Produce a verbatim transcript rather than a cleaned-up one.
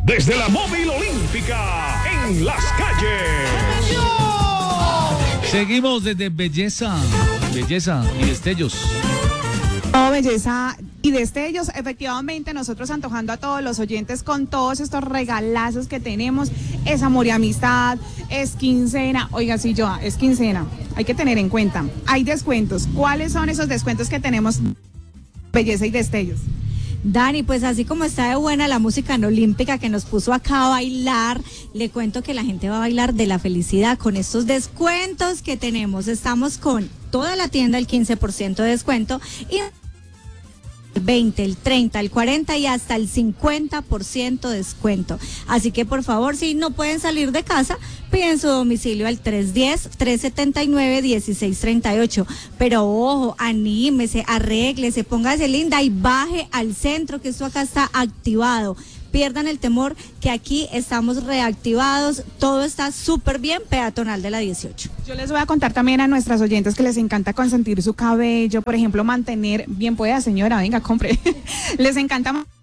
Desde la móvil olímpica, en las calles. Seguimos desde Belleza, Belleza y Destellos. Oh, belleza y destellos, efectivamente nosotros antojando a todos los oyentes con todos estos regalazos que tenemos, es amor y amistad, es quincena, oiga sí yo, es quincena, hay que tener en cuenta, hay descuentos, ¿cuáles son esos descuentos que tenemos? Belleza y destellos. Dani, pues así como está de buena la música no olímpica que nos puso acá a bailar, le cuento que la gente va a bailar de la felicidad con estos descuentos que tenemos. Estamos con toda la tienda el quince por ciento de descuento y el veinte, el treinta, el cuarenta y hasta el cincuenta por ciento de descuento. Así que por favor, si no pueden salir de casa, piden su domicilio al tres uno cero, tres siete nueve, uno seis tres ocho. Pero ojo, anímese, arréglese, póngase linda y baje al centro, que esto acá está activado. Pierdan el temor que aquí estamos reactivados, todo está súper bien, peatonal de la dieciocho. Yo les voy a contar también a nuestras oyentes que les encanta consentir su cabello, por ejemplo, mantener, bien pueda señora, venga, compre, les encanta